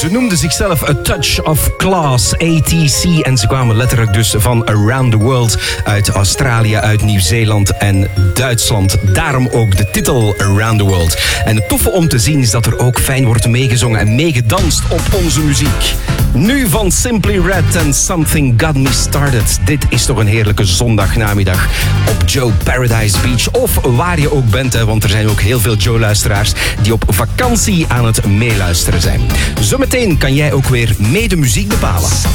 Ze noemden zichzelf A Touch of Class, ATC. En ze kwamen letterlijk dus van around the world. Uit Australië, uit Nieuw-Zeeland en Duitsland. Daarom ook de titel Around the World. En het toffe om te zien is dat er ook fijn wordt meegezongen en meegedanst op onze muziek. Nu van Simply Red en Something Got Me Started. Dit is toch een heerlijke zondagnamiddag op Joe Paradise Beach. Of waar je ook bent, hè, want er zijn ook heel veel Joe-luisteraars die op vakantie aan het meeluisteren zijn. Zometeen kan jij ook weer mee de muziek bepalen.